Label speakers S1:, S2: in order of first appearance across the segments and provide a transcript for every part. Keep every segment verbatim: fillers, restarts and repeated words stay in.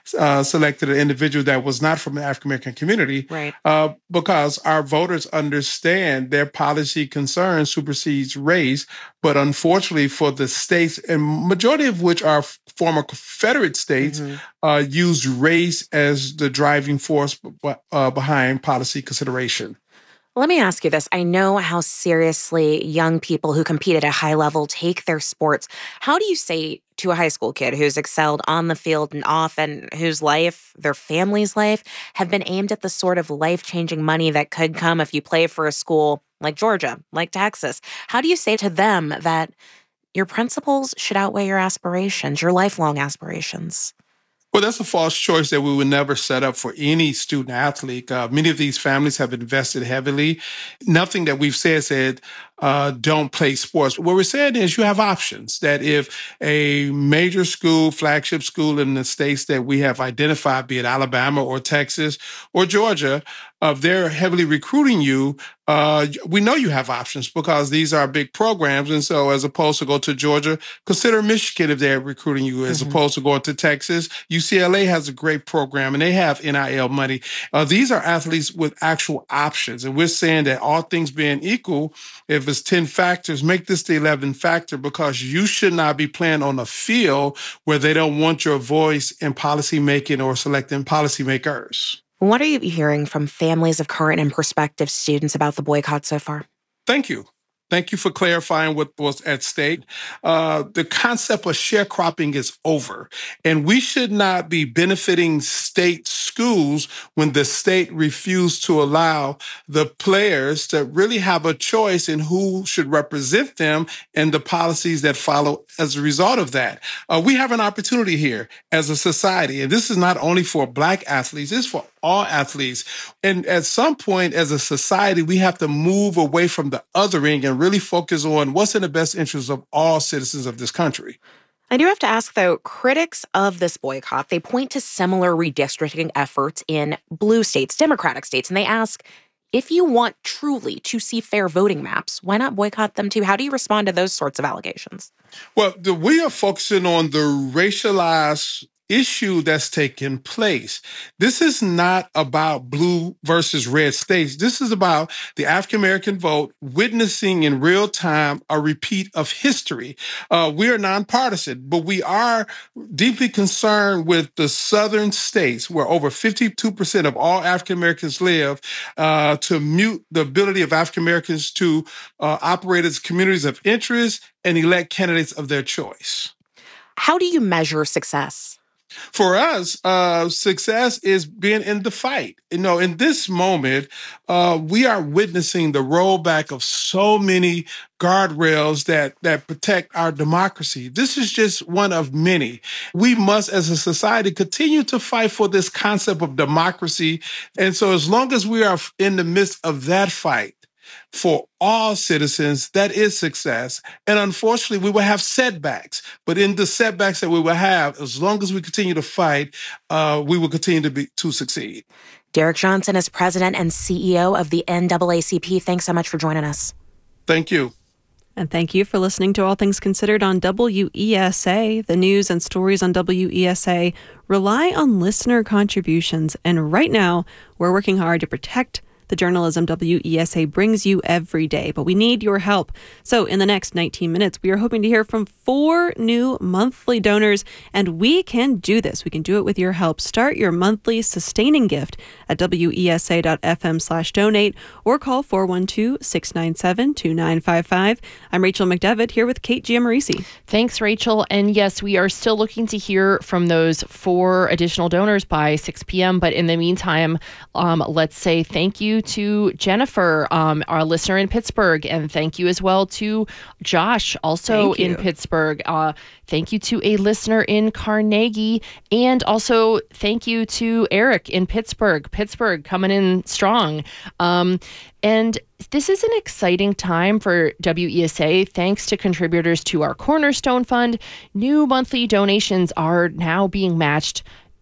S1: uh, selected an individual that was not from the African-American community,
S2: right.
S1: uh, because our voters understand their policy concerns supersedes race. But unfortunately for the states, and majority of which are former Confederate states, mm-hmm. uh, use race as the driving force b- uh, behind policy consideration.
S2: Let me ask you this. I know how seriously young people who compete at a high level take their sports. How do you say to a high school kid who's excelled on the field and off, and whose life, their family's life, have been aimed at the sort of life-changing money that could come if you play for a school like Georgia, like Texas? How do you say to them that your principles should outweigh your aspirations, your lifelong aspirations?
S1: Well, that's a false choice that we would never set up for any student athlete. Uh, many of these families have invested heavily. Nothing that we've said said uh, don't play sports. What we're saying is you have options, that if a major school, flagship school in the states that we have identified, be it Alabama or Texas or Georgia, if they're heavily recruiting you, uh, we know you have options because these are big programs. And so as opposed to go to Georgia, consider Michigan if they're recruiting you. As mm-hmm. opposed to going to Texas, U C L A has a great program and they have N I L money. Uh, these are athletes with actual options. And we're saying that all things being equal, if it's ten factors, make this the eleventh factor, because you should not be playing on a field where they don't want your voice in policymaking or selecting policymakers.
S2: What are you hearing from families of current and prospective students about the boycott so far?
S1: Thank you. Thank you for clarifying what was at stake. Uh, the concept of sharecropping is over, and we should not be benefiting state schools when the state refused to allow the players to really have a choice in who should represent them and the policies that follow as a result of that. Uh, we have an opportunity here as a society, and this is not only for Black athletes, it's for all athletes. And at some point as a society, we have to move away from the othering and really focus on what's in the best interest of all citizens of this country.
S2: I do have to ask, though, critics of this boycott, they point to similar redistricting efforts in blue states, Democratic states, and they ask, if you want truly to see fair voting maps, why not boycott them too? How do you respond to those sorts of allegations?
S1: Well, the, we are focusing on the racialized issue that's taking place. This is not about blue versus red states. This is about the African-American vote witnessing in real time a repeat of history. Uh, we are nonpartisan, but we are deeply concerned with the southern states where over fifty-two percent of all African-Americans live, uh, to mute the ability of African-Americans to uh, operate as communities of interest and elect candidates of their choice.
S2: How do you measure success?
S1: For us, uh, success is being in the fight. You know, in this moment, uh, we are witnessing the rollback of so many guardrails that that protect our democracy. This is just one of many. We must, as a society, continue to fight for this concept of democracy. And so as long as we are in the midst of that fight, for all citizens, that is success. And unfortunately, we will have setbacks. But in the setbacks that we will have, as long as we continue to fight, uh, we will continue to be to succeed.
S2: Derrick Johnson is president and C E O of the N double A C P. Thanks so much for joining us.
S1: Thank you.
S3: And thank you for listening to All Things Considered on W E S A. The news and stories on W E S A rely on listener contributions. And right now, we're working hard to protect the journalism W E S A brings you every day, but we need your help. So in the next nineteen minutes, we are hoping to hear from four new monthly donors, and we can do this. We can do it with your help. Start your monthly sustaining gift at W E S A dot F M slash donate or call four one two, six nine seven, two nine five five. I'm Rachel McDevitt here with Kate Giammarese.
S4: Thanks, Rachel. And yes, we are still looking to hear from those four additional donors by six p.m. But in the meantime, um, let's say thank you to Jennifer, um, our listener in Pittsburgh, and thank you as well to Josh, also in Pittsburgh. Uh, thank you to a listener in Carnegie, and also thank you to Eric in Pittsburgh. Pittsburgh coming in strong. Um, and this is an exciting time for W E S A. Thanks to contributors to our Cornerstone Fund, new monthly donations are now being matched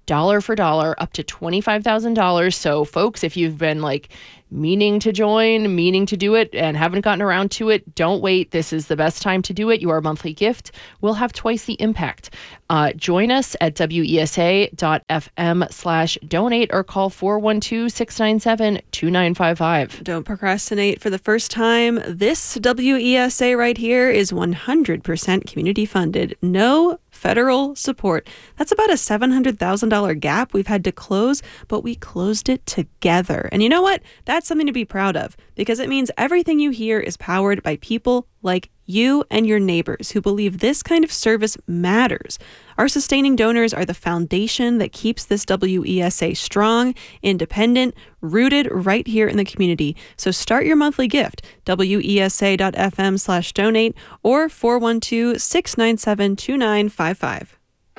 S4: dollar for dollar, up to twenty-five thousand dollars. So folks, if you've been like meaning to join, meaning to do it, and haven't gotten around to it, don't wait. This is the best time to do it. Your monthly gift will have twice the impact. Uh, join us at W E S A dot F M slash donate or call four one two, six nine seven, two nine five five.
S3: Don't procrastinate. For the first time, this W E S A right here is one hundred percent community funded. No federal support. That's about a seven hundred thousand dollars gap we've had to close, but we closed it together. And you know what? That's something to be proud of, because it means everything you hear is powered by people like you and your neighbors who believe this kind of service matters. Our sustaining donors are the foundation that keeps this W E S A strong, independent, rooted right here in the community. So start your monthly gift, W E S A dot F M slash donate or four one two, six nine seven, two nine five five.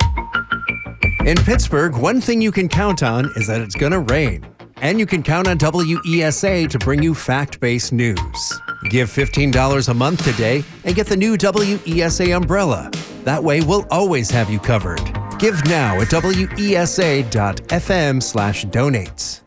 S5: In Pittsburgh, one thing you can count on is that it's going to rain. And you can count on W E S A to bring you fact-based news. Give fifteen dollars a month today and get the new W E S A umbrella. That way, we'll always have you covered. Give now at W E S A dot F M slash donates.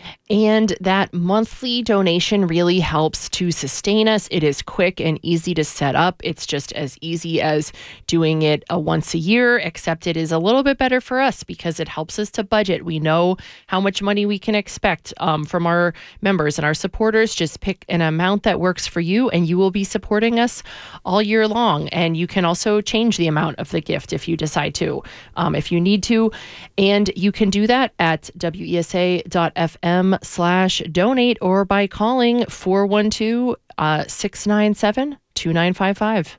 S4: And that monthly donation really helps to sustain us. It is quick and easy to set up. It's just as easy as doing it a once a year, except it is a little bit better for us because it helps us to budget. We know how much money we can expect um, from our members and our supporters. Just pick an amount that works for you and you will be supporting us all year long. And you can also change the amount of the gift if you decide to, um, if you need to. And you can do that at W E S A dot F M slash donate or by calling four one two, six nine seven, two nine five five.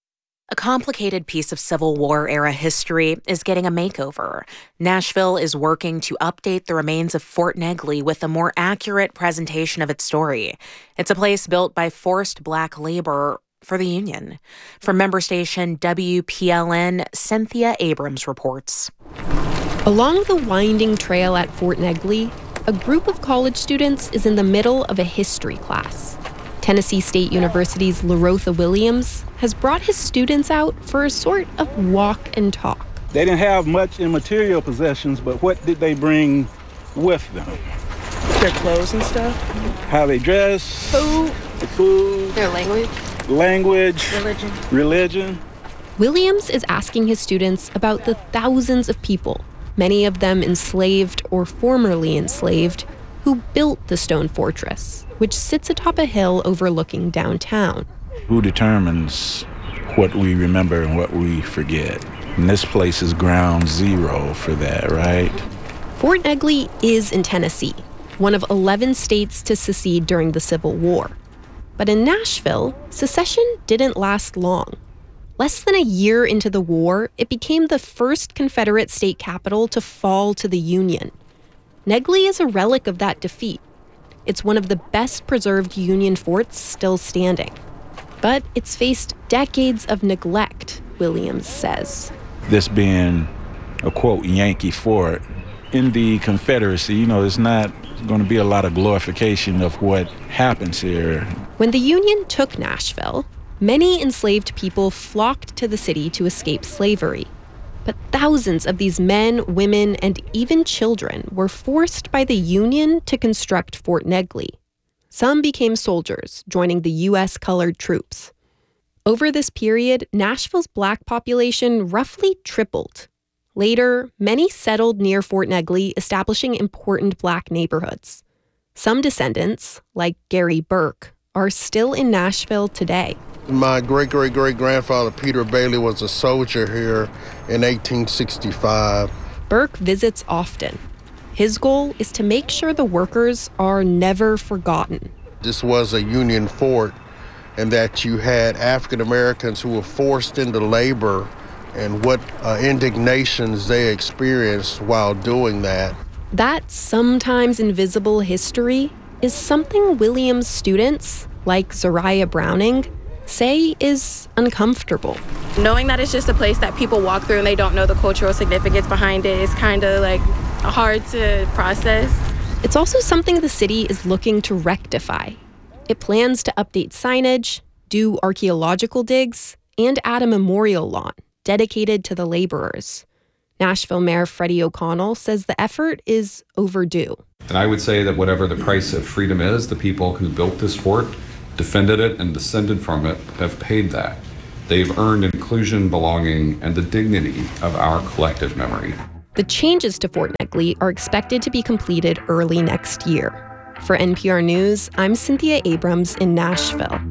S2: A complicated piece of Civil War era history is getting a makeover. Nashville is working to update the remains of Fort Negley with a more accurate presentation of its story. It's a place built by forced Black labor for the Union. From member station W P L N, Cynthia Abrams reports.
S6: Along the winding trail at Fort Negley, a group of college students is in the middle of a history class. Tennessee State University's LaRotha Williams has brought his students out for a sort of walk and talk.
S7: They didn't have much in material possessions, but what did they bring with them?
S8: Their clothes and stuff.
S7: How they dress.
S8: Food.
S7: Food.
S8: Their language.
S7: Language.
S8: Religion.
S7: Religion.
S6: Williams is asking his students about the thousands of people, many of them enslaved or formerly enslaved, who built the stone fortress, which sits atop a hill overlooking downtown.
S7: Who determines what we remember and what we forget? And this place is ground zero for that, right?
S6: Fort Negley is in Tennessee, one of eleven states to secede during the Civil War. But in Nashville, secession didn't last long. Less than a year into the war, it became the first Confederate state capital to fall to the Union. Negley is a relic of that defeat. It's one of the best preserved Union forts still standing. But it's faced decades of neglect, Williams says.
S7: This being a, quote, Yankee fort, in the Confederacy, you know, there's not going to be a lot of glorification of what happens here.
S6: When the Union took Nashville, many enslaved people flocked to the city to escape slavery. But thousands of these men, women, and even children were forced by the Union to construct Fort Negley. Some became soldiers, joining the U S colored troops. Over this period, Nashville's Black population roughly tripled. Later, many settled near Fort Negley, establishing important Black neighborhoods. Some descendants, like Gary Burke, are still in Nashville today.
S9: My great-great-great-grandfather, Peter Bailey, was a soldier here in eighteen sixty-five.
S6: Burke visits often. His goal is to make sure the workers are never forgotten.
S9: This was a Union fort, and that you had African Americans who were forced into labor and what uh, indignations they experienced while doing that.
S6: That sometimes invisible history is something Williams' students, like Zariah Browning, say is uncomfortable.
S8: Knowing that it's just a place that people walk through and they don't know the cultural significance behind it is kind of like hard to process.
S6: It's also something the city is looking to rectify. It plans to update signage, do archaeological digs, and add a memorial lawn dedicated to the laborers. Nashville Mayor Freddie O'Connell says the effort is overdue.
S10: And I would say that whatever the price of freedom is, the people who built this sport, defended it, and descended from it have paid that. They've earned inclusion, belonging, and the dignity of our collective memory.
S6: The changes to Fort Negley are expected to be completed early next year. For N P R News, I'm Cynthia Abrams in Nashville.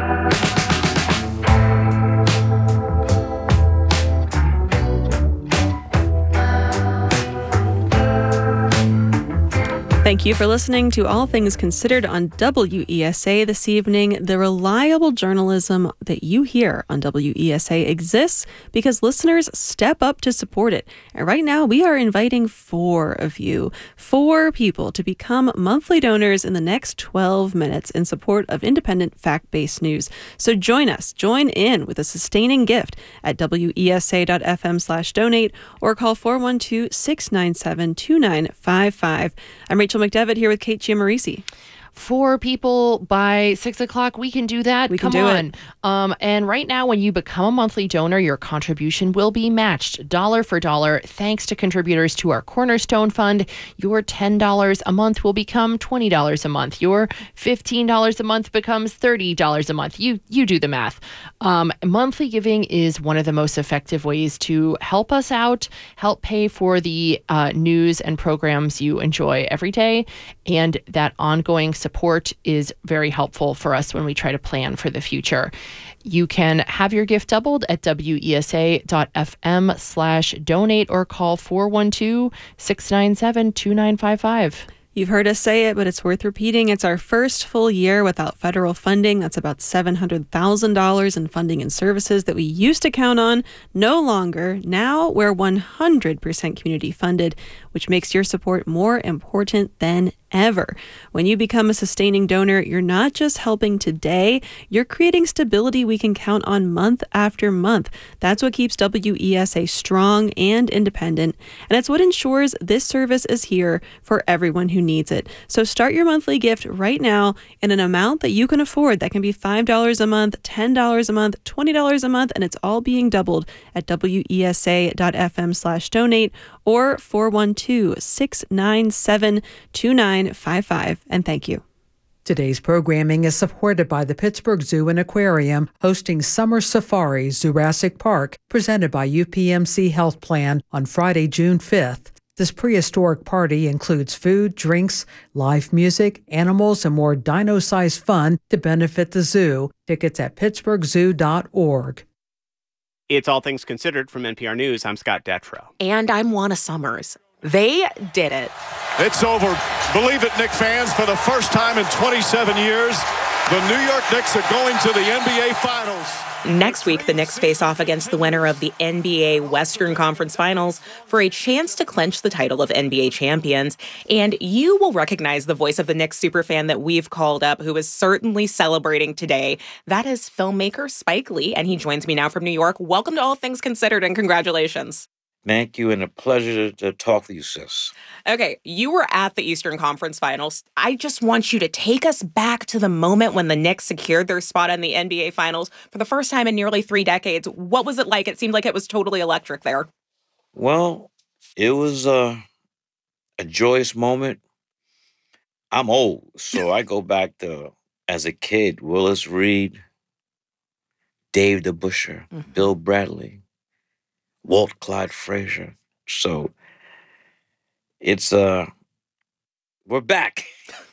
S3: Thank you for listening to All Things Considered on W E S A this evening. The reliable journalism that you hear on W E S A exists because listeners step up to support it. And right now, we are inviting four of you, four people, to become monthly donors in the next twelve minutes in support of independent, fact-based news. So join us. Join in with a sustaining gift at W E S A dot F M slash donate or call four one two, six nine seven, two nine five five. I'm Rachel McDevitt here with Kate Giammarisi.
S4: Four people by six o'clock. We can do that.
S3: We can
S4: Come
S3: do
S4: on.
S3: it.
S4: Um, and right now, when you become a monthly donor, your contribution will be matched dollar for dollar. Thanks to contributors to our Cornerstone Fund, your ten dollars a month will become twenty dollars a month. Your fifteen dollars a month becomes thirty dollars a month. You you do the math. Um, monthly giving is one of the most effective ways to help us out, help pay for the uh, news and programs you enjoy every day. And that ongoing support is very helpful for us when we try to plan for the future. You can have your gift doubled at W E S A dot F M slash donate or call four one two, six nine seven, two nine five five.
S3: You've heard us say it, but it's worth repeating. It's our first full year without federal funding. That's about seven hundred thousand dollars in funding and services that we used to count on. No longer. Now we're one hundred percent community funded, which makes your support more important than ever. When you become a sustaining donor, you're not just helping today, you're creating stability we can count on month after month. That's what keeps W E S A strong and independent, and it's what ensures this service is here for everyone who needs it. So start your monthly gift right now in an amount that you can afford. That can be five dollars a month, ten dollars a month, twenty dollars a month, and it's all being doubled at W E S A dot F M slash donate or four one two, six nine seven, two nine five five. And thank you.
S11: Today's programming is supported by the Pittsburgh Zoo and Aquarium, hosting Summer Safari Jurassic Park, presented by U P M C Health Plan on Friday, June fifth. This prehistoric party includes food, drinks, live music, animals, and more dino-sized fun to benefit the zoo. Tickets at pittsburgh zoo dot org.
S12: It's All Things Considered from N P R News. I'm Scott Detrow.
S2: And I'm Juana Summers. They did it.
S13: It's over. Believe it, Knicks fans, for the first time in twenty-seven years, the New York Knicks are going to the N B A Finals.
S2: Next week, the Knicks face off against the winner of the N B A Western Conference Finals for a chance to clinch the title of N B A champions. And you will recognize the voice of the Knicks superfan that we've called up, who is certainly celebrating today. That is filmmaker Spike Lee, and he joins me now from New York. Welcome to All Things Considered, and congratulations.
S14: Thank you, and a pleasure to talk to you, sis.
S2: Okay, you were at the Eastern Conference Finals. I just want you to take us back to the moment when the Knicks secured their spot in the N B A Finals for the first time in nearly three decades. What was it like? It seemed like it was totally electric there.
S14: Well, it was uh, a joyous moment. I'm old, so I go back to, as a kid, Willis Reed, Dave DeBusschere, mm-hmm. Bill Bradley, Walt Clyde Frazier. So it's, uh, we're back.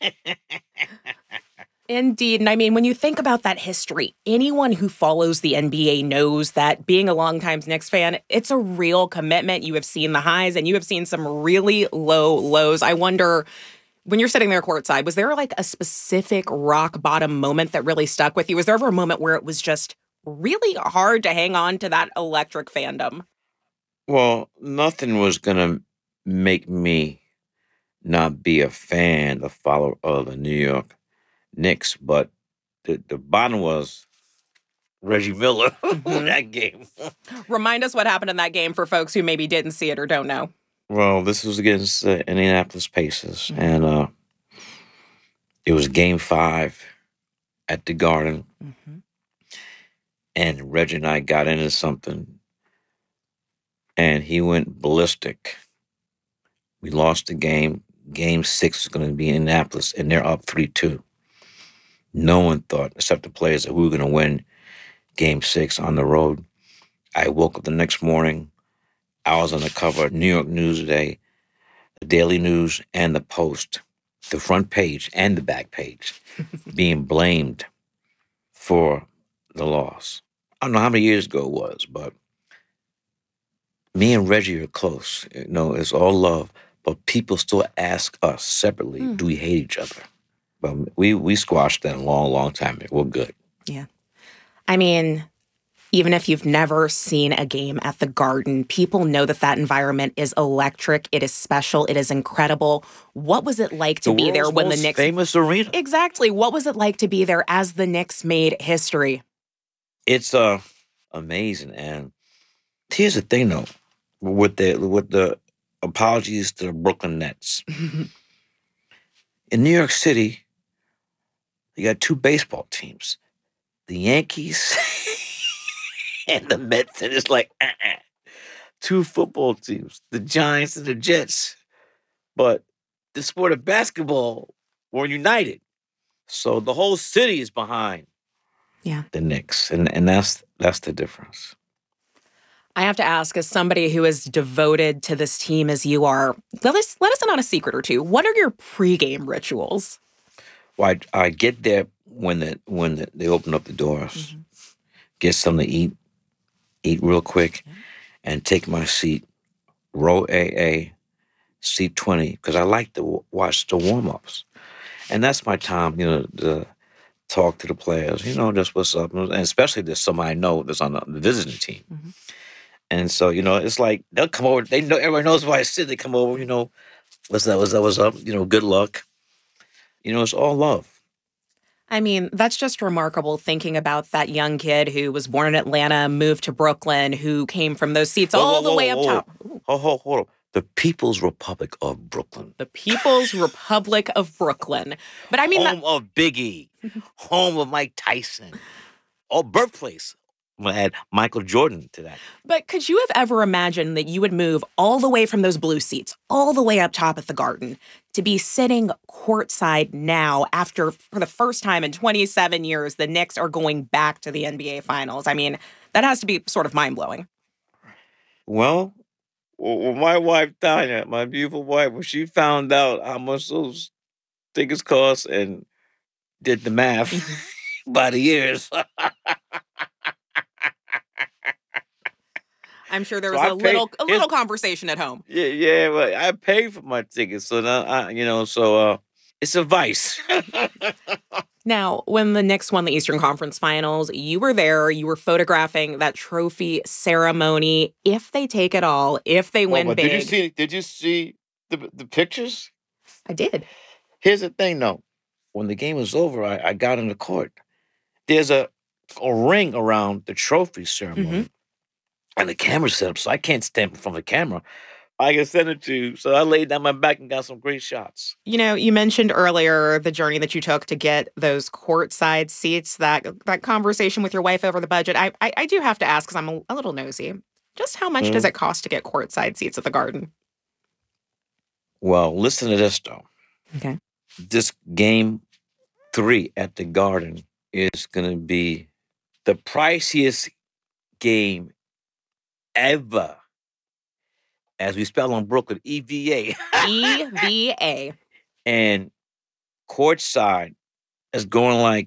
S2: Indeed. And I mean, when you think about that history, anyone who follows the N B A knows that being a longtime Knicks fan, it's a real commitment. You have seen the highs and you have seen some really low lows. I wonder, when you're sitting there courtside, was there like a specific rock bottom moment that really stuck with you? Was there ever a moment where it was just really hard to hang on to that electric fandom?
S14: Well, nothing was going to make me not be a fan, a follower of the New York Knicks, but the, the bottom was Reggie Miller in that game.
S2: Remind us what happened in that game for folks who maybe didn't see it or don't know.
S14: Well, this was against the Indianapolis Pacers, mm-hmm. and uh, it was game five at the Garden, mm-hmm. and Reggie and I got into something. and he went ballistic. We lost the game. Game six is going to be in Indianapolis, and they're up three two. No one thought, except the players, that we were going to win game six on the road. I woke up the next morning. I was on the cover of New York News Today, the Daily News, and the Post, the front page and the back page, being blamed for the loss. I don't know how many years ago it was, but me and Reggie are close. You know, it's all love, but people still ask us separately, mm. do we hate each other? But we, we squashed that a long, long time ago. We're good.
S2: Yeah. I mean, even if you've never seen a game at the Garden, people know that that environment is electric. It is special. It is incredible. What was it like to
S14: the
S2: be there when
S14: most
S2: the Knicks...
S14: famous arena.
S2: Exactly. What was it like to be there as the Knicks made history? It's
S14: uh, amazing. And here's the thing, though, with the, with the apologies to the Brooklyn Nets. In New York City, you got two baseball teams, the Yankees and the Mets, and it's like, uh-uh. Two football teams, the Giants and the Jets. But the sport of basketball were united. So the whole city is behind
S2: yeah.
S14: the Knicks, and, and that's that's the difference.
S2: I have to ask, as somebody who is devoted to this team as you are, let us, let us in on a secret or two. What are your pregame rituals?
S14: Well, I, I get there when the when the, they open up the doors, mm-hmm. get something to eat, eat real quick, yeah. and take my seat, row A A, seat twenty, because I like to w- watch the warm-ups. And that's my time, you know, to talk to the players, you know, just what's up. And especially there's somebody I know that's on the, the visiting team. Mm-hmm. And so, you know, it's like they'll come over. They know everybody knows where I sit. They come over, you know, what's that, what's that, what's up? You know, good luck. You know, it's all love.
S2: I mean, that's just remarkable thinking about that young kid who was born in Atlanta, moved to Brooklyn, who came from those seats
S14: whoa,
S2: all
S14: whoa,
S2: the
S14: whoa,
S2: way
S14: whoa.
S2: up top.
S14: Hold, hold, hold on. The People's Republic of Brooklyn.
S2: The People's Republic of Brooklyn. But I mean,
S14: home
S2: that-
S14: of Biggie, home of Mike Tyson, oh, birthplace. I'm going to add Michael Jordan to that.
S2: But could you have ever imagined that you would move all the way from those blue seats, all the way up top at the Garden, to be sitting courtside now after, for the first time in twenty-seven years, the Knicks are going back to the N B A Finals? I mean, that has to be sort of mind-blowing.
S14: Well, well my wife, Tanya, my beautiful wife, when she found out how much those tickets cost and did the math by the years...
S2: I'm sure there was
S14: so
S2: a little a little conversation at home.
S14: Yeah, yeah. Well, I paid for my tickets, so now I, you know, so uh, it's a vice.
S2: Now, when the Knicks won the Eastern Conference Finals, you were there. You were photographing that trophy ceremony. If they take it all, if they win
S14: well,
S2: big,
S14: did you see? Did you see the the pictures?
S2: I did.
S14: Here's the thing, though. When the game was over, I, I got in the court. There's a a ring around the trophy ceremony. Mm-hmm. And the camera's set up, so I can't stand from the camera. I can send it to you. So I laid down my back and got some great shots.
S2: You know, you mentioned earlier the journey that you took to get those courtside seats, that that conversation with your wife over the budget. I I, I do have to ask, because I'm a, a little nosy. Just how much mm. does it cost to get courtside seats at the Garden?
S14: Well, listen to this, though.
S2: Okay.
S14: This game three at the Garden is going to be the priciest game ever, as we spell on Brooklyn, E V A.
S2: E V A.
S14: And courtside is going like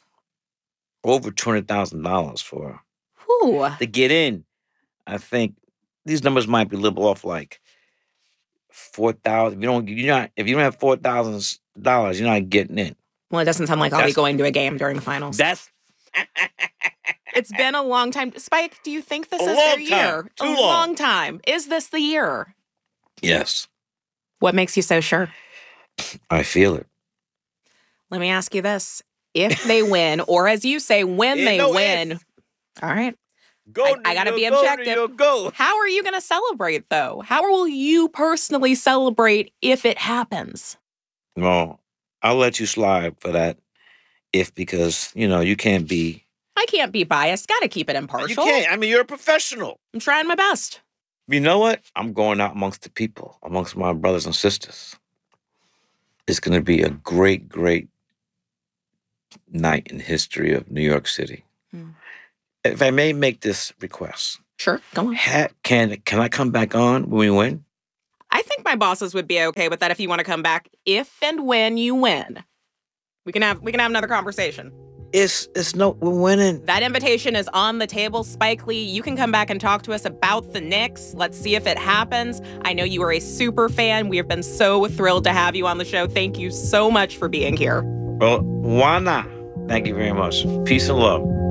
S14: over two hundred thousand dollars for
S2: Whew.
S14: to get in. I think these numbers might be a little off, like four thousand. If you don't, you're not. If you don't have four thousand dollars, you're not getting in.
S2: Well, it doesn't sound like I'll
S14: that's,
S2: be going to a game during the finals.
S14: That's.
S2: It's been a long time. Spike, do you think this
S14: a
S2: is
S14: long
S2: their
S14: time.
S2: year?
S14: Too
S2: a
S14: long.
S2: long time. Is this the year?
S14: Yes.
S2: What makes you so sure?
S14: I feel it.
S2: Let me ask you this. If they win, or as you say, when
S14: yeah,
S2: they
S14: no
S2: win.
S14: If.
S2: All right.
S14: Go,
S2: I, I got to be objective.
S14: Go, go.
S2: How are you going to celebrate, though? How will you personally celebrate if it happens?
S14: Well, I'll let you slide for that if, because, you know, you can't be.
S2: I can't be biased. Got to keep it impartial.
S14: You can't. I mean, you're a professional.
S2: I'm trying my best.
S14: You know what? I'm going out amongst the people, amongst my brothers and sisters. It's going to be a great, great night in history of New York City. Hmm. If I may make this request.
S2: Sure, go on.
S14: Ha- can, can I come back on when we win?
S2: I think my bosses would be okay with that if you want to come back if and when you win. We can have we can have another conversation.
S14: It's it's no we're winning.
S2: That invitation is on the table, Spike Lee. You can come back and talk to us about the Knicks. Let's see if it happens. I know you are a super fan. We have been so thrilled to have you on the show. Thank you so much for being here.
S14: Well, why not? Thank you very much. Peace and love.